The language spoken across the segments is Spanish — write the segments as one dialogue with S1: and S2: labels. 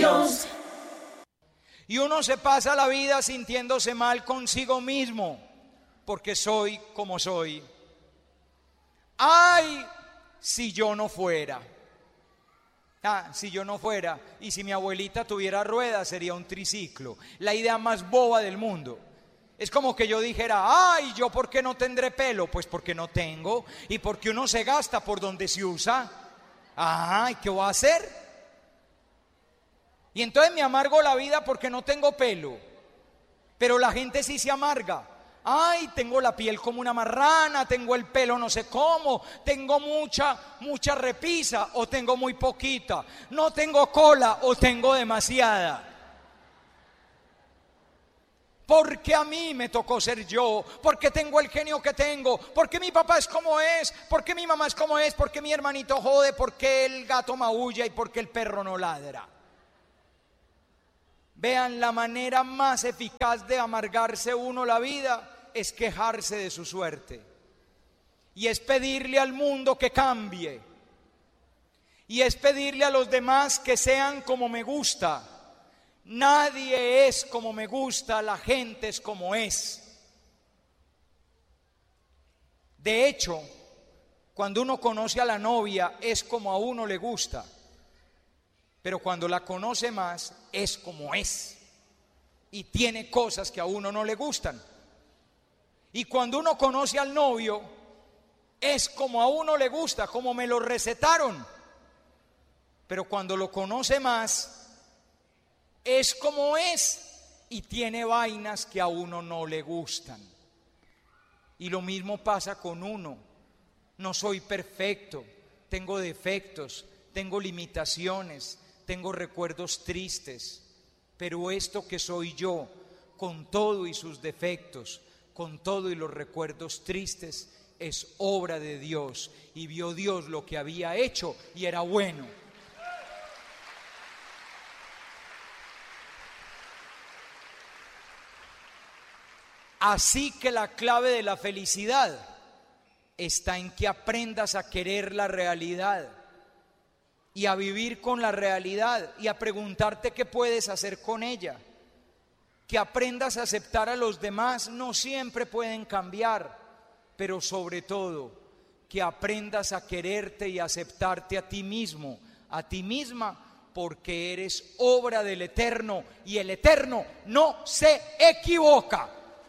S1: Dios.
S2: Y uno se pasa la vida sintiéndose mal consigo mismo, porque soy como soy. ¡Ay, si yo no fuera! Si yo no fuera, y si mi abuelita tuviera ruedas, sería un triciclo. La idea más boba del mundo. Es como que yo dijera, ay, ¿yo por qué no tendré pelo? Pues porque no tengo. ¿Y porque uno se gasta por donde se usa? Ay, ¿qué voy a hacer? Y entonces me amargo la vida porque no tengo pelo. Pero la gente sí se amarga. Ay, tengo la piel como una marrana, tengo el pelo no sé cómo, tengo mucha repisa o tengo muy poquita, no tengo cola o tengo demasiada. Porque a mí me tocó ser yo, porque tengo el genio que tengo, porque mi papá es como es, porque mi mamá es como es, porque mi hermanito jode, porque el gato maulla y porque el perro no ladra. Vean, la manera más eficaz de amargarse uno la vida es quejarse de su suerte. Y es pedirle al mundo que cambie. Y es pedirle a los demás que sean como me gusta. Nadie es como me gusta, la gente es como es. De hecho, cuando uno conoce a la novia es como a uno le gusta. Pero cuando la conoce más es como es. Y tiene cosas que a uno no le gustan. Y cuando uno conoce al novio, es como a uno le gusta, como me lo recetaron. Pero cuando lo conoce más, es como es y tiene vainas que a uno no le gustan. Y lo mismo pasa con uno. No soy perfecto, tengo defectos, tengo limitaciones, tengo recuerdos tristes. Pero esto que soy yo, con todo y sus defectos, con todo y los recuerdos tristes, es obra de Dios. Y vio Dios lo que había hecho y era bueno. Así que la clave de la felicidad está en que aprendas a querer la realidad y a vivir con la realidad y a preguntarte qué puedes hacer con ella. Que aprendas a aceptar a los demás, no siempre pueden cambiar, pero sobre todo que aprendas a quererte y aceptarte a ti mismo, a ti misma, porque eres obra del Eterno y el Eterno no se equivoca.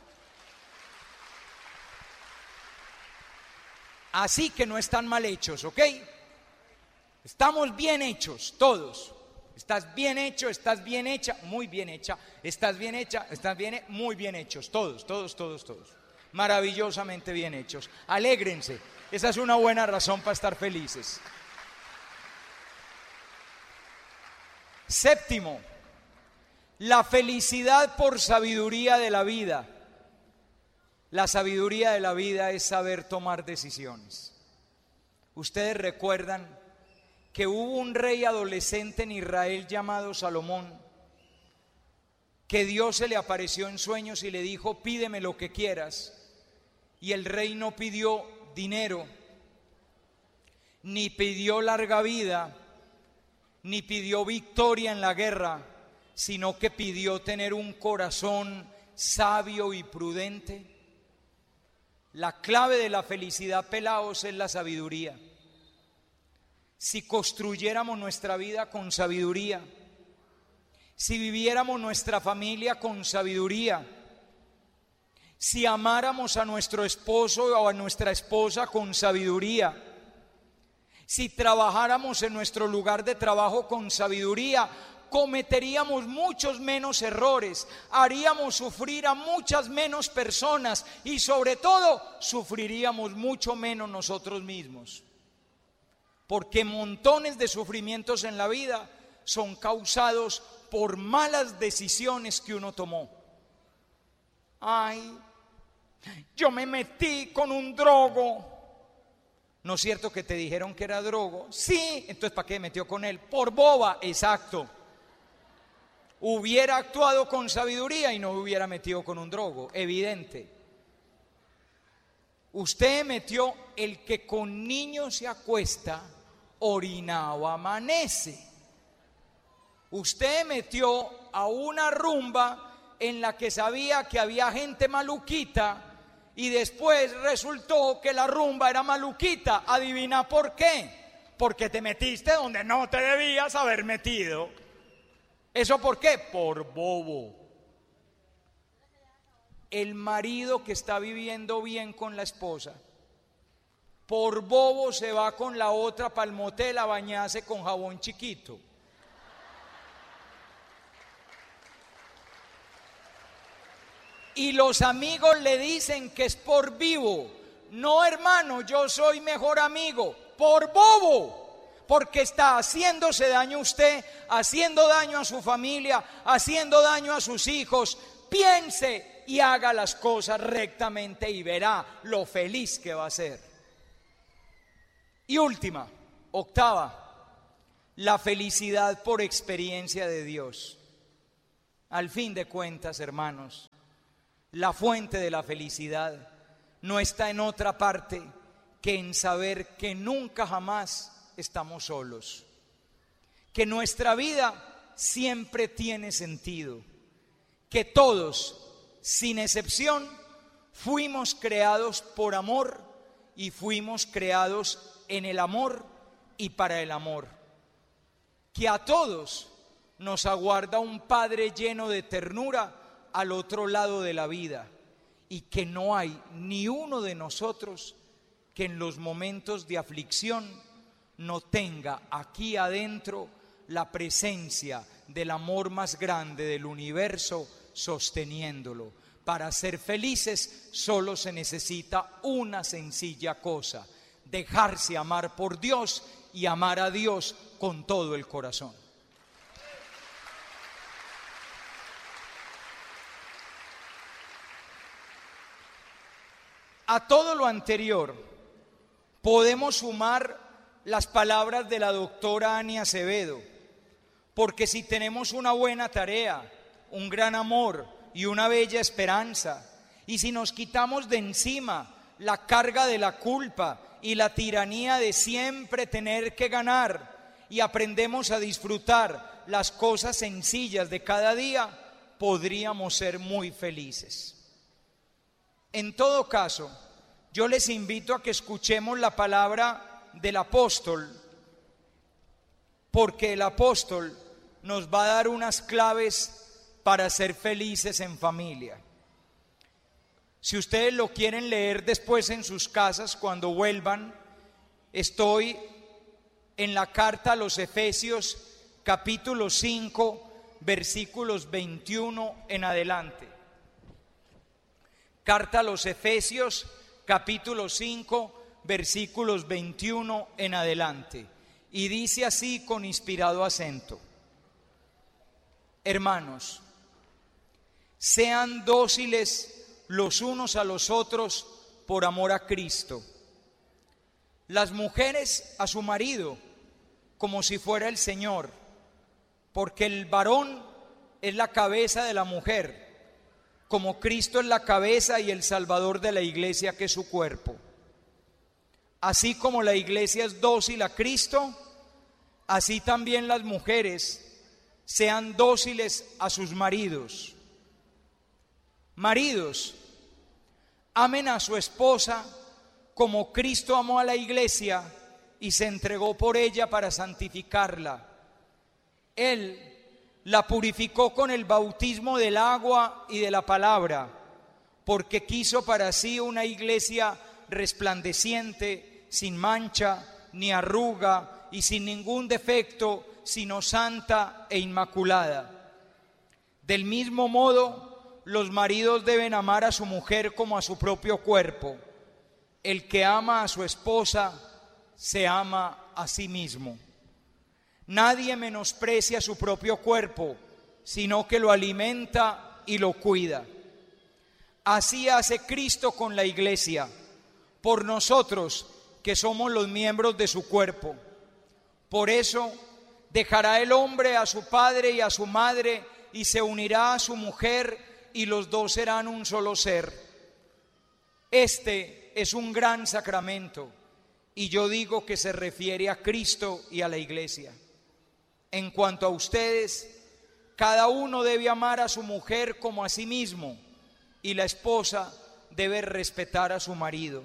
S2: Así que no están mal hechos, ¿ok? Estamos bien hechos, todos. Estás bien hecho, estás bien hecha, muy bien hecha, estás bien hecha, estás bien, muy bien hechos, todos. Maravillosamente bien hechos. Alégrense, esa es una buena razón para estar felices. Séptimo, la felicidad por sabiduría de la vida. La sabiduría de la vida es saber tomar decisiones. Ustedes recuerdan que hubo un rey adolescente en Israel llamado Salomón, que Dios se le apareció en sueños y le dijo, pídeme lo que quieras. Y el rey no pidió dinero, ni pidió larga vida, ni pidió victoria en la guerra, sino que pidió tener un corazón sabio y prudente. La clave de la felicidad, pelaos, es la sabiduría. Si construyéramos nuestra vida con sabiduría, si viviéramos nuestra familia con sabiduría, si amáramos a nuestro esposo o a nuestra esposa con sabiduría, si trabajáramos en nuestro lugar de trabajo con sabiduría, cometeríamos muchos menos errores, haríamos sufrir a muchas menos personas y sobre todo sufriríamos mucho menos nosotros mismos. Porque montones de sufrimientos en la vida son causados por malas decisiones que uno tomó. Ay, yo me metí con un drogo. ¿No es cierto que te dijeron que era drogo? Sí, entonces ¿para qué metió con él? Por boba, exacto. Hubiera actuado con sabiduría y no hubiera metido con un drogo, evidente. Usted metió el que con niños se acuesta, orinado amanece. Usted metió a una rumba en la que sabía que había gente maluquita y después resultó que la rumba era maluquita. ¿Adivina por qué? Porque te metiste donde no te debías haber metido. ¿Eso por qué? Por bobo. El marido que está viviendo bien con la esposa, por bobo se va con la otra pa'l motel a bañarse con jabón chiquito. Y los amigos le dicen que es por vivo. No, hermano, yo soy mejor amigo. Por bobo. Porque está haciéndose daño a usted, haciendo daño a su familia, haciendo daño a sus hijos. Piense y haga las cosas rectamente y verá lo feliz que va a ser. Y última, octava, la felicidad por experiencia de Dios. Al fin de cuentas, hermanos, la fuente de la felicidad no está en otra parte que en saber que nunca jamás estamos solos, que nuestra vida siempre tiene sentido, que todos, sin excepción, fuimos creados por amor y fuimos creados en el amor y para el amor, que a todos nos aguarda un Padre lleno de ternura al otro lado de la vida y que no hay ni uno de nosotros que en los momentos de aflicción no tenga aquí adentro la presencia del amor más grande del universo sosteniéndolo. Para ser felices solo se necesita una sencilla cosa: dejarse amar por Dios y amar a Dios con todo el corazón. A todo lo anterior podemos sumar las palabras de la doctora Ania Acevedo, porque si tenemos una buena tarea, un gran amor y una bella esperanza, y si nos quitamos de encima la carga de la culpa y la tiranía de siempre tener que ganar, y aprendemos a disfrutar las cosas sencillas de cada día, podríamos ser muy felices. En todo caso, yo les invito a que escuchemos la palabra del apóstol, porque el apóstol nos va a dar unas claves para ser felices en familia. Si ustedes lo quieren leer después en sus casas cuando vuelvan, estoy en la carta a los Efesios, capítulo 5, versículos 21 en adelante. Carta a los Efesios, capítulo 5, versículos 21 en adelante. Y dice así con inspirado acento: hermanos, sean dóciles los unos a los otros por amor a Cristo. Las mujeres a su marido como si fuera el Señor, porque el varón es la cabeza de la mujer, como Cristo es la cabeza y el Salvador de la iglesia, que es su cuerpo. Así como la iglesia es dócil a Cristo, así también las mujeres sean dóciles a sus maridos. Maridos, amen a su esposa como Cristo amó a la iglesia y se entregó por ella para santificarla. Él la purificó con el bautismo del agua y de la palabra, porque quiso para sí una iglesia resplandeciente, sin mancha ni arruga y sin ningún defecto, sino santa e inmaculada. Del mismo modo, los maridos deben amar a su mujer como a su propio cuerpo. El que ama a su esposa se ama a sí mismo. Nadie menosprecia su propio cuerpo, sino que lo alimenta y lo cuida. Así hace Cristo con la iglesia, por nosotros que somos los miembros de su cuerpo. Por eso dejará el hombre a su padre y a su madre y se unirá a su mujer y los dos serán un solo ser. Este es un gran sacramento y yo digo que se refiere a Cristo y a la iglesia. En cuanto a ustedes, cada uno debe amar a su mujer como a sí mismo, y la esposa debe respetar a su marido.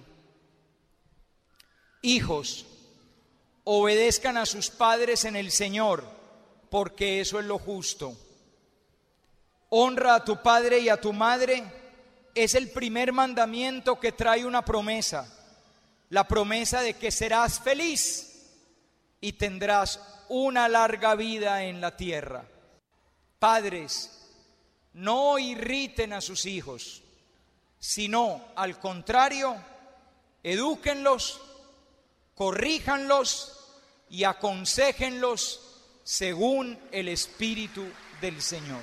S2: Hijos, obedezcan a sus padres en el Señor, porque eso es lo justo. Honra a tu padre y a tu madre es el primer mandamiento que trae una promesa, la promesa de que serás feliz y tendrás una larga vida en la tierra. Padres, no irriten a sus hijos, sino al contrario, edúquenlos, corríjanlos y aconséjenlos según el Espíritu del Señor.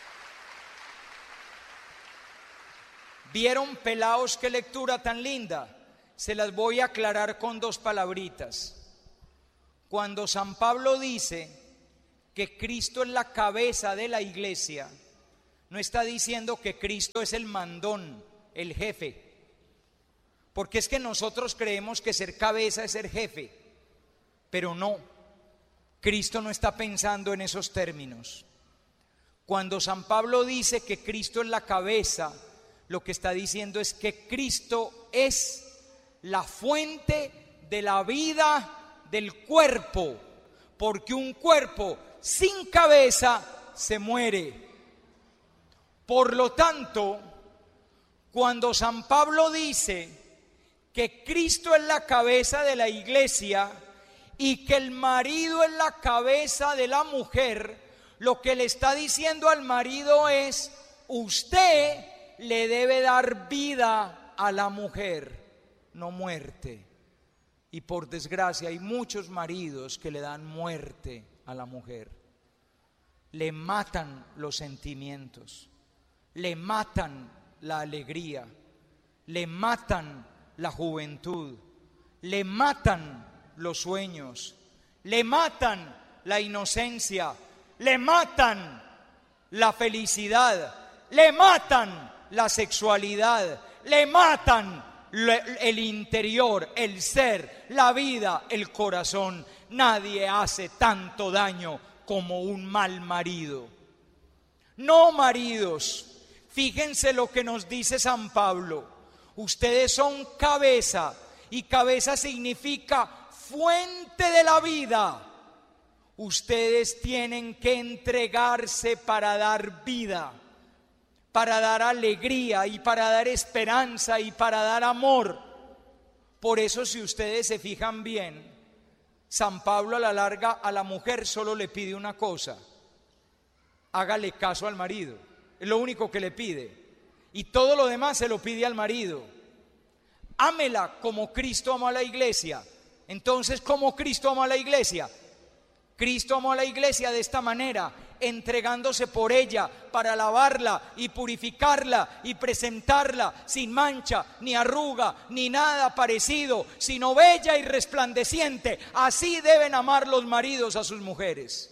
S2: ¿Vieron, pelaos, qué lectura tan linda? Se las voy a aclarar con dos palabritas. Cuando San Pablo dice que Cristo es la cabeza de la iglesia, no está diciendo que Cristo es el mandón, el jefe. Porque es que nosotros creemos que ser cabeza es ser jefe, pero no. Cristo no está pensando en esos términos. Cuando San Pablo dice que Cristo es la cabeza, lo que está diciendo es que Cristo es la fuente de la vida del cuerpo, porque un cuerpo sin cabeza se muere. Por lo tanto, cuando San Pablo dice que Cristo es la cabeza de la iglesia y que el marido es la cabeza de la mujer, lo que le está diciendo al marido es: usted le debe dar vida a la mujer, no muerte. Y por desgracia hay muchos maridos que le dan muerte a la mujer. Le matan los sentimientos, le matan la alegría, le matan la juventud, le matan los sueños, le matan la inocencia, le matan la felicidad, le matan la sexualidad, le matan el interior, el ser, la vida, el corazón. Nadie hace tanto daño como un mal marido. No, maridos, fíjense lo que nos dice San Pablo: ustedes son cabeza, y cabeza significa fuente de la vida. Ustedes tienen que entregarse para dar vida, para dar alegría y para dar esperanza y para dar amor. Por eso, si ustedes se fijan bien, San Pablo a la larga a la mujer solo le pide una cosa: hágale caso al marido. Es lo único que le pide, y todo lo demás se lo pide al marido. Ámela como Cristo amó a la iglesia. Entonces, ¿cómo Cristo amó a la iglesia? Cristo amó a la iglesia de esta manera, entregándose por ella para lavarla y purificarla y presentarla sin mancha, ni arruga, ni nada parecido, sino bella y resplandeciente. Así deben amar los maridos a sus mujeres.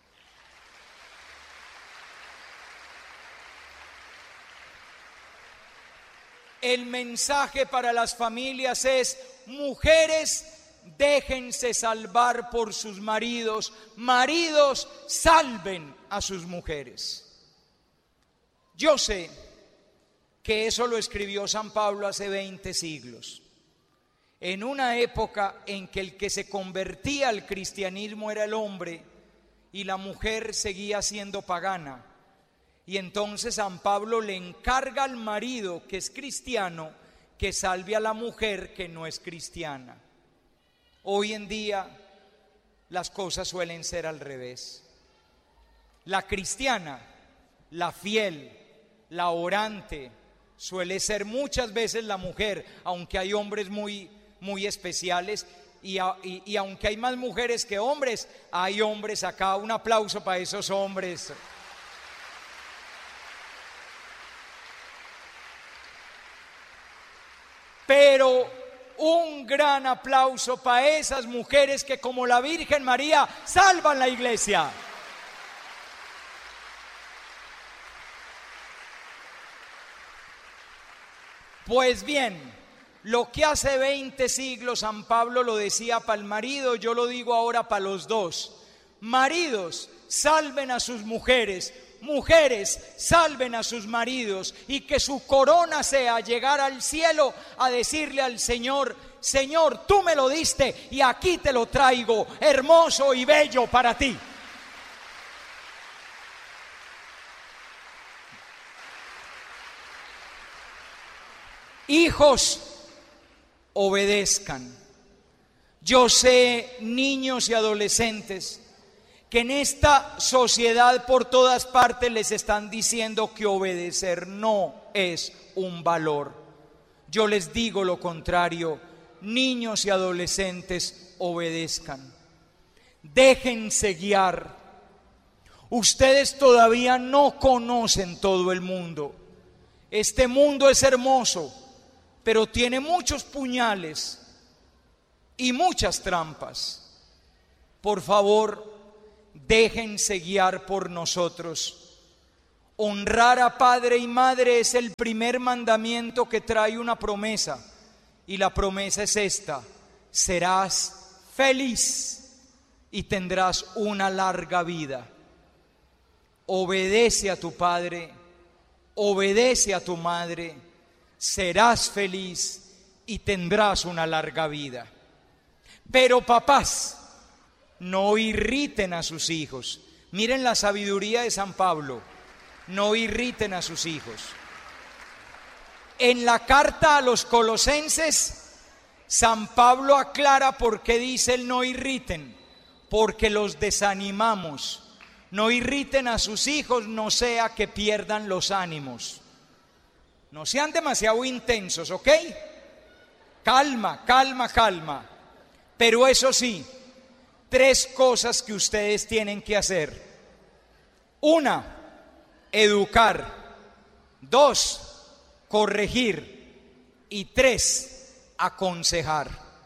S2: El mensaje para las familias es: mujeres, déjense salvar por sus maridos, maridos, salven a sus mujeres. Yo sé que eso lo escribió San Pablo hace 20 siglos, en una época en que el que se convertía al cristianismo era el hombre y la mujer seguía siendo pagana. Y entonces San Pablo le encarga al marido, que es cristiano, que salve a la mujer que no es cristiana. Hoy en día las cosas suelen ser al revés. La cristiana, la fiel, la orante, suele ser muchas veces la mujer, aunque hay hombres muy especiales, y aunque hay más mujeres que hombres, hay hombres acá. Un aplauso para esos hombres. Pero un gran aplauso para esas mujeres que, como la Virgen María, salvan la iglesia. Pues bien, lo que hace 20 siglos San Pablo lo decía para el marido, yo lo digo ahora para los dos. maridos, salven a sus mujeres, mujeres, salven a sus maridos, y que su corona sea llegar al cielo a decirle al Señor: Señor, tú me lo diste y aquí te lo traigo, hermoso y bello para ti. Hijos, obedezcan. Yo sé, niños y adolescentes, que en esta sociedad por todas partes les están diciendo que obedecer no es un valor. Yo les digo lo contrario: niños y adolescentes, obedezcan. Déjense guiar. Ustedes todavía no conocen todo el mundo. Este mundo es hermoso, pero tiene muchos puñales y muchas trampas. Por favor, déjense guiar por nosotros. Honrar a padre y madre es el primer mandamiento que trae una promesa, y la promesa es esta: serás feliz y tendrás una larga vida. Obedece a tu padre, obedece a tu madre, serás feliz y tendrás una larga vida. Pero papás, no irriten a sus hijos. Miren la sabiduría de San Pablo: no irriten a sus hijos. En la carta a los Colosenses, San Pablo aclara por qué dice el no irriten: porque los desanimamos. No irriten a sus hijos, no sea que pierdan los ánimos. No sean demasiado intensos, ¿ok? Calma, calma, calma. Pero eso sí, 3 cosas que ustedes tienen que hacer. 1, educar. 2, corregir. Y 3, aconsejar.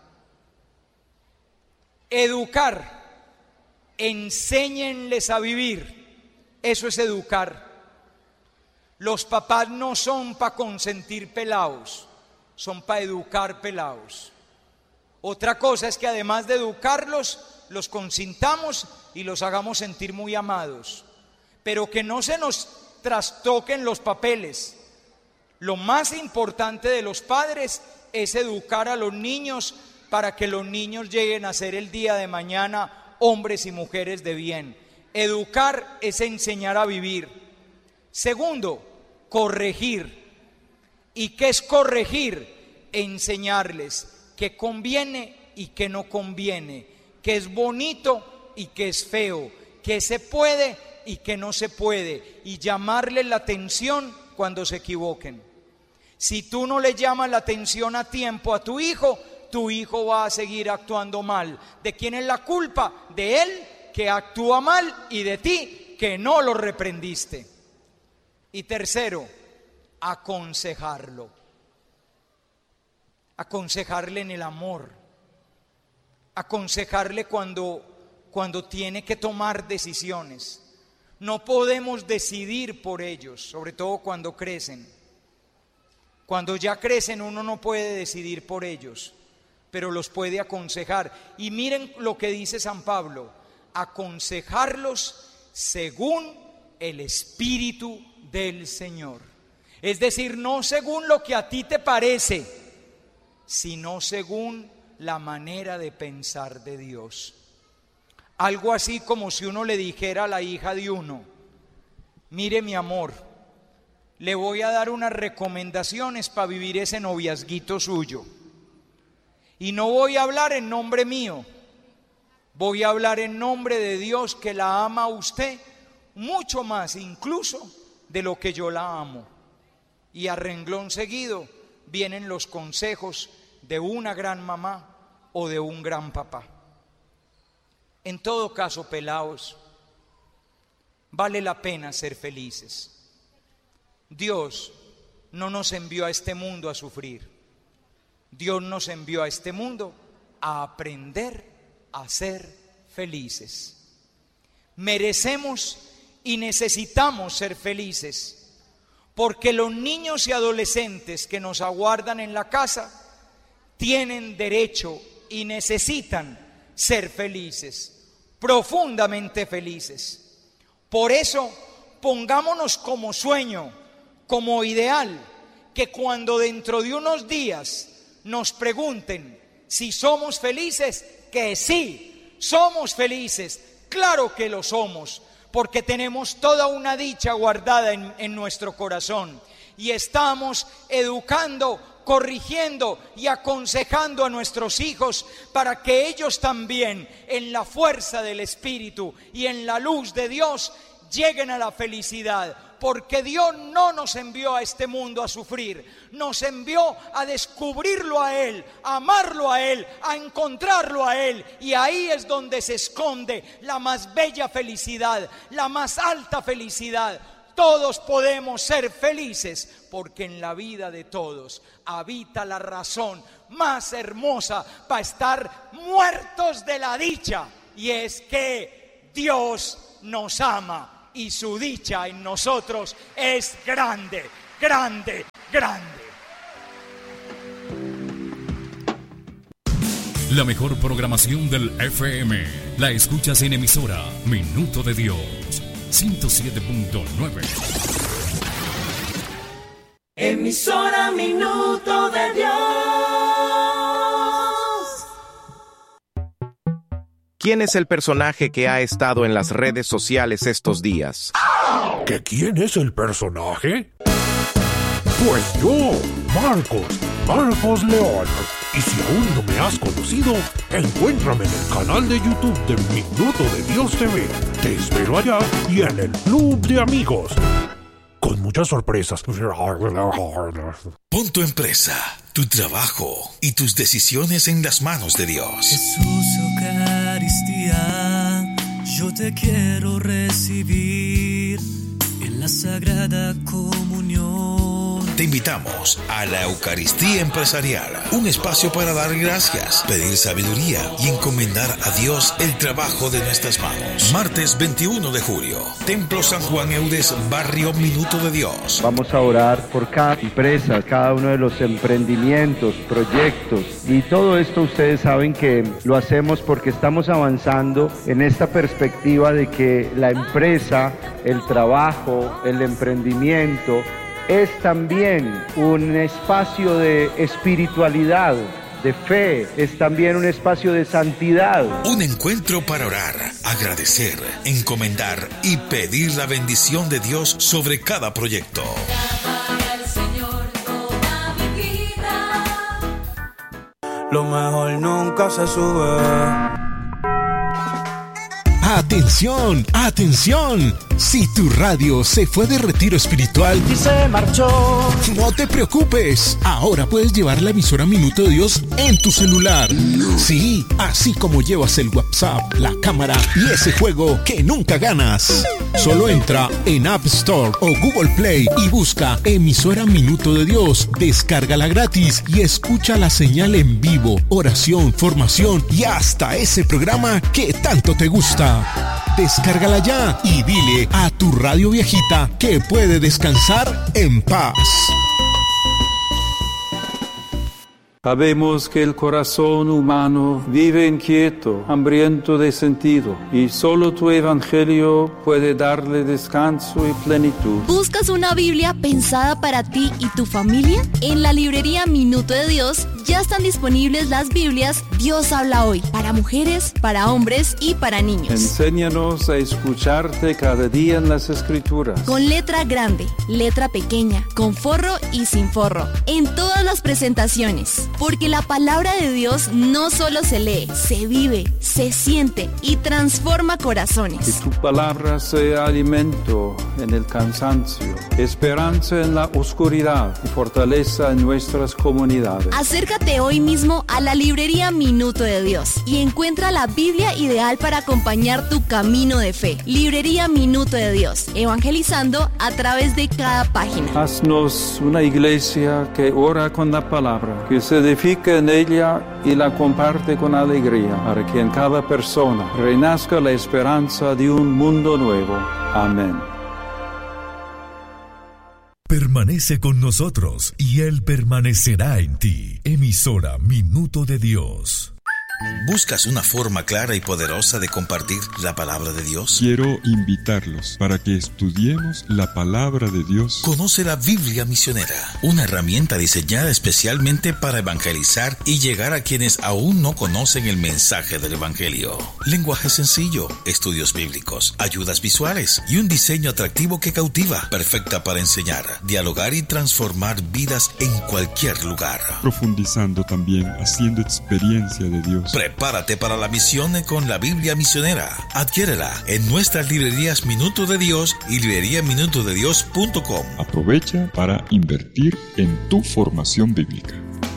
S2: Educar. Enséñenles a vivir. Eso es educar. Los papás no son para consentir pelados, son para educar pelados. Otra cosa es que además de educarlos, los consintamos y los hagamos sentir muy amados, pero que no se nos trastoquen los papeles. Lo más importante de los padres es educar a los niños para que los niños lleguen a ser el día de mañana hombres y mujeres de bien. Educar es enseñar a vivir. 2, corregir. ¿Y qué es corregir? Enseñarles qué conviene y qué no conviene, qué es bonito y qué es feo, qué se puede y qué no se puede, y llamarles la atención cuando se equivoquen. Si tú no le llamas la atención a tiempo a tu hijo va a seguir actuando mal. ¿De quién es la culpa? De él, que actúa mal, y de ti, que no lo reprendiste. Y 3, aconsejarlo. Aconsejarle en el amor. Aconsejarle cuando tiene que tomar decisiones. No podemos decidir por ellos, sobre todo cuando crecen. Cuando ya crecen uno no puede decidir por ellos, pero los puede aconsejar. Y miren lo que dice San Pablo: aconsejarlos según el Espíritu del Señor. Es decir, no según lo que a ti te parece, sino según la manera de pensar de Dios. Algo así como si uno le dijera a la hija de uno: mire mi amor, le voy a dar unas recomendaciones para vivir ese noviazguito suyo. Y no voy a hablar en nombre mío, voy a hablar en nombre de Dios, que la ama a usted mucho más incluso de lo que yo la amo. Y a renglón seguido vienen los consejos de una gran mamá o de un gran papá. En todo caso, pelaos, vale la pena ser felices. Dios no nos envió a este mundo a sufrir. Dios nos envió a este mundo a aprender a ser felices. Merecemos y necesitamos ser felices, porque los niños y adolescentes que nos aguardan en la casa tienen derecho y necesitan ser felices. profundamente felices. Por eso, pongámonos como sueño, como ideal, que cuando dentro de unos días nos pregunten si somos felices, que sí, somos felices, claro que lo somos, porque tenemos toda una dicha guardada en nuestro corazón y estamos educando, corrigiendo y aconsejando a nuestros hijos para que ellos también, en la fuerza del Espíritu y en la luz de Dios, lleguen a la felicidad. Porque Dios no nos envió a este mundo a sufrir, nos envió a descubrirlo a Él, a amarlo a Él, a encontrarlo a Él. Y ahí es donde se esconde la más bella felicidad, la más alta felicidad. Todos podemos ser felices porque en la vida de todos habita la razón más hermosa para estar muertos de la dicha. Y es que Dios nos ama. Y su dicha en nosotros es grande, grande, grande.
S1: La mejor programación del FM la escuchas en emisora Minuto de Dios 107.9.
S3: Emisora Minuto de Dios.
S4: ¿Quién es el personaje que ha estado en las redes sociales estos días?
S5: ¿Que quién es el personaje? Pues yo, Marcos León. Y si aún no me has conocido, encuéntrame en el canal de YouTube de Minuto de Dios TV. Te espero allá y en el Club de Amigos. Con muchas sorpresas.
S6: Pon tu empresa, tu trabajo y tus decisiones en las manos de Dios.
S7: Jesús, Eucaristía, yo te quiero recibir en la Sagrada Comunión.
S6: Te invitamos a la Eucaristía Empresarial, un espacio para dar gracias, pedir sabiduría y encomendar a Dios el trabajo de nuestras manos. Martes 21 de julio, Templo San Juan Eudes, Barrio Minuto de Dios.
S8: Vamos a orar por cada empresa, cada uno de los emprendimientos, proyectos, y todo esto ustedes saben que lo hacemos porque estamos avanzando en esta perspectiva de que la empresa, el trabajo, el emprendimiento es también un espacio de espiritualidad, de fe, es también un espacio de santidad.
S6: Un encuentro para orar, agradecer, encomendar y pedir la bendición de Dios sobre cada proyecto.
S7: Lo mejor nunca se sube.
S9: ¡Atención! ¡Atención! Si tu radio se fue de retiro espiritual
S3: Y se marchó.
S9: no te preocupes. Ahora puedes llevar la emisora Minuto de Dios en tu celular. Sí, así como llevas el WhatsApp, la cámara y ese juego que nunca ganas. Solo entra en App Store o Google Play y busca emisora Minuto de Dios. Descárgala gratis y escucha la señal en vivo, oración, formación y hasta ese programa que tanto te gusta. Descárgala ya y dile a tu radio viejita que puede descansar en paz.
S10: Sabemos que el corazón humano vive inquieto, hambriento de sentido, y solo tu evangelio puede darle descanso y plenitud.
S11: ¿Buscas una Biblia pensada para ti y tu familia? En la librería Minuto de Dios ya están disponibles las Biblias Dios habla hoy, para mujeres, para hombres y para niños.
S10: Enséñanos a escucharte cada día en las Escrituras.
S11: Con letra grande, letra pequeña, con forro y sin forro, en todas las presentaciones. Porque la palabra de Dios no solo se lee, se vive, se siente y transforma corazones.
S10: Que tu palabra sea alimento en el cansancio, esperanza en la oscuridad y fortaleza en nuestras comunidades.
S11: Acércate hoy mismo a la librería Minuto de Dios y encuentra la Biblia ideal para acompañar tu camino de fe. Librería Minuto de Dios, evangelizando a través de cada página.
S10: Haznos una iglesia que ora con la palabra, que se edifica en ella y la comparte con alegría, para que en cada persona renazca la esperanza de un mundo nuevo. Amén.
S1: Permanece con nosotros y Él permanecerá en ti. Emisora Minuto de Dios.
S6: ¿Buscas una forma clara y poderosa de compartir la palabra de Dios?
S12: Quiero invitarlos para que estudiemos la palabra de Dios.
S6: Conoce la Biblia Misionera, una herramienta diseñada especialmente para evangelizar y llegar a quienes aún no conocen el mensaje del Evangelio. Lenguaje sencillo, estudios bíblicos, ayudas visuales y un diseño atractivo que cautiva, perfecta para enseñar, dialogar y transformar vidas en cualquier lugar.
S12: Profundizando también, haciendo experiencia de Dios.
S6: Prepárate para la misión con la Biblia Misionera. Adquiérela en nuestras librerías Minuto de Dios y libreriaminutodedios.com.
S12: Aprovecha para invertir en tu formación bíblica.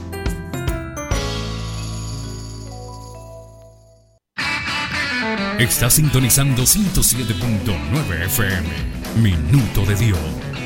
S1: Está sintonizando 107.9 FM. Minuto de Dios.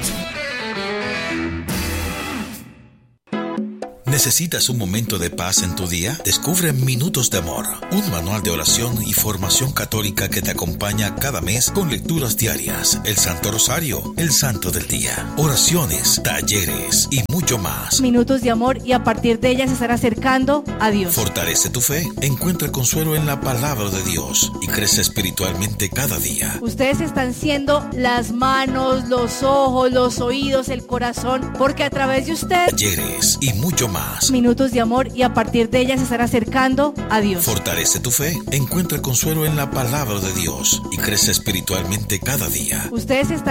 S6: ¿Necesitas un momento de paz en tu día? Descubre Minutos de Amor, un manual de oración y formación católica que te acompaña cada mes con lecturas diarias, el Santo Rosario, el Santo del Día, oraciones, talleres y mucho más.
S13: Minutos de amor y a partir de ellas se estará acercando a Dios.
S6: Fortalece tu fe, encuentra consuelo en la palabra de Dios y crece espiritualmente cada día.
S13: Ustedes están siendo las manos, los ojos, los oídos, el corazón, porque a través de usted
S6: talleres y mucho más.
S13: Minutos de amor y a partir de ellas se estará acercando a Dios.
S6: Fortalece tu fe, encuentra consuelo en la palabra de Dios y crece espiritualmente cada día.
S13: Ustedes están